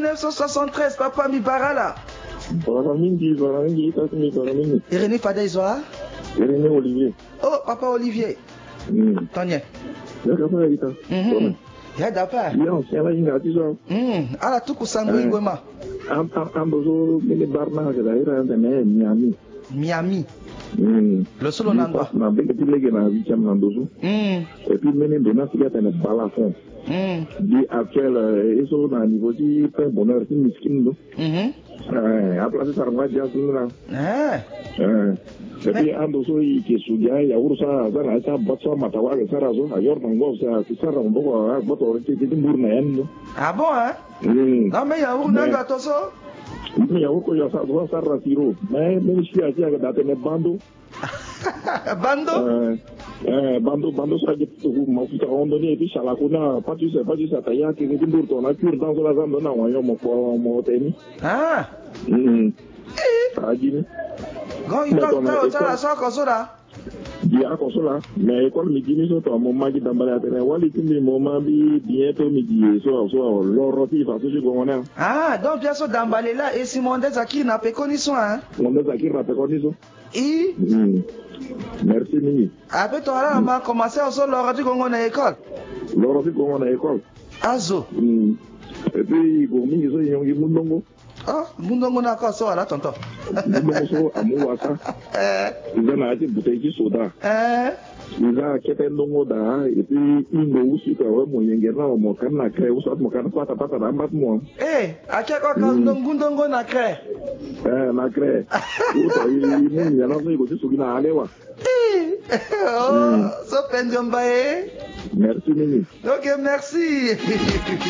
1973, papa Mibarala. Irénée Fada Isoa. Irénée Olivier. Oh, papa Olivier. Tanya. Ya dapa. Ala tuku sangu igwema. Ambozo mele barna ke daira ndene Miami. Le solo nandwa. Na beke tilege na 8e nandozo. Et puis mene dona siga tene balafon. Di actuel eso na niveau di pe bonheur si miskin do. A place sarwa dia sunna. Et puis andozo ke suja ya ursa za na ta botso matawa ke sarazo ayor tango sa kisara mboko boto ke timburna en. Ah bon hein? Non mais ya urna ngatoso. Ya uko ya sa do sarra tiro. Mais si atia ke datene bando. Bando sa ke tu ma futa ondoni e puis sala kuna pas tu sais ta ya ke timbur to na pur dans la zone na wa yo mo teni. Ajini. Go ito ta sa ko soda. Dia ko sola, mais école mi dimi so to mo magi dambale atene wali tindi mo ma bi bientôt midi so loroti fa so ko ngona. Donc bien so dambale là et Simon Zakir na pe condition hein. Simon Zakir na pe condition. Merci Mimi. Après toi là on va commencer à so loroti ko ngona école. Loroti ko ngona école. Azo. Et puis go mi so yongi mundongo. Mundongo na ko so ala tonton. Mundongo so amu wasa. Iza na ati bouteille soda. Iza kete ndongo da et puis ingo usi ka wa mo yengera mo kana kre usat mo kana pata da mbat mo. Akeko ka ndongo na kre. Na kre. Uta ni ya na so go su gina alewa. So pendion bae. Merci Mimi. OK, merci.